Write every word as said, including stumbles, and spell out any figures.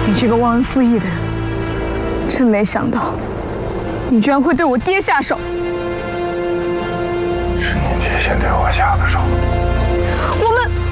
你这个忘恩负义的人，真没想到，你居然会对我爹下手。 是你爹先对我下的手。